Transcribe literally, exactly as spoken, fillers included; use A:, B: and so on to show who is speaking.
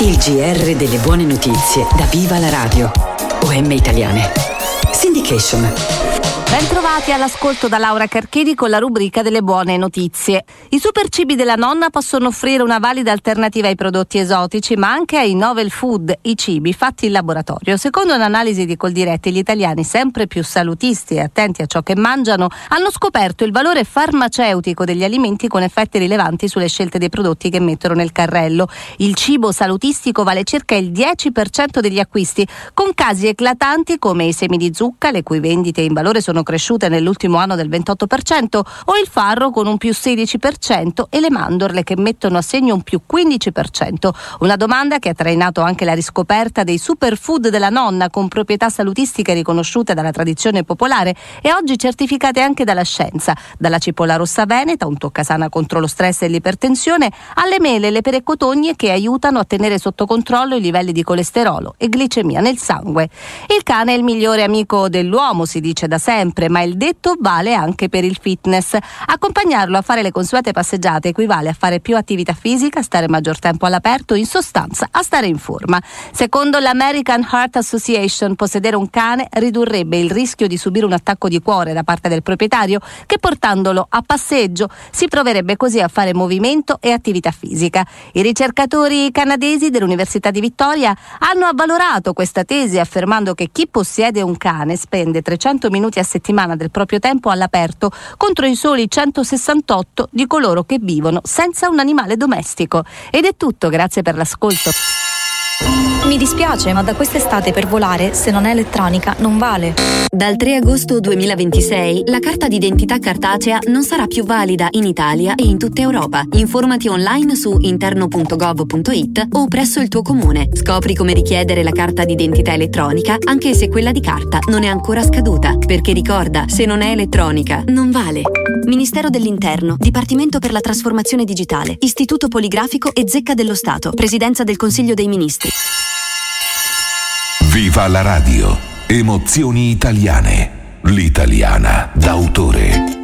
A: Il G R delle buone notizie da Viva la Radio. O M Italiane. Syndication.
B: Bentrovati all'ascolto da Laura Carchedi con la rubrica delle buone notizie. I super cibi della nonna possono offrire una valida alternativa ai prodotti esotici, ma anche ai novel food, i cibi fatti in laboratorio. Secondo un'analisi di Coldiretti, gli italiani, sempre più salutisti e attenti a ciò che mangiano, hanno scoperto il valore farmaceutico degli alimenti con effetti rilevanti sulle scelte dei prodotti che mettono nel carrello. Il cibo salutistico vale circa il dieci per cento degli acquisti, con casi eclatanti come i semi di zucca, le cui vendite in valore sono cresciute nell'ultimo anno del ventotto per cento, o il farro con un più sedici per cento e le mandorle che mettono a segno un più quindici per cento. Una domanda che ha trainato anche la riscoperta dei superfood della nonna, con proprietà salutistiche riconosciute dalla tradizione popolare e oggi certificate anche dalla scienza, dalla cipolla rossa veneta, un toccasana contro lo stress e l'ipertensione, alle mele e le pere cotogne che aiutano a tenere sotto controllo i livelli di colesterolo e glicemia nel sangue. Il cane è il migliore amico dell'uomo, si dice da sempre, ma il detto vale anche per il fitness. Accompagnarlo a fare le consuete passeggiate equivale a fare più attività fisica, stare maggior tempo all'aperto, in sostanza a stare in forma. Secondo l'American Heart Association, possedere un cane ridurrebbe il rischio di subire un attacco di cuore da parte del proprietario, che portandolo a passeggio si troverebbe così a fare movimento e attività fisica. I ricercatori canadesi dell'Università di Victoria hanno avvalorato questa tesi, affermando che chi possiede un cane spende trecento minuti a settimana del proprio tempo all'aperto contro i soli centosessantotto di coloro che vivono senza un animale domestico. Ed è tutto, grazie per l'ascolto.
C: Mi dispiace, ma da quest'estate per volare, se non è elettronica, non vale.
D: Dal tre agosto duemilaventisei la carta d'identità cartacea non sarà più valida in Italia e in tutta Europa. Informati online su interno punto gov punto it o presso il tuo comune. Scopri come richiedere la carta d'identità elettronica anche se quella di carta non è ancora scaduta. Perché ricorda, se non è elettronica, non vale. Ministero dell'Interno, Dipartimento per la Trasformazione Digitale, Istituto Poligrafico e Zecca dello Stato, Presidenza del Consiglio dei Ministri.
E: Viva la radio, emozioni italiane, l'italiana d'autore.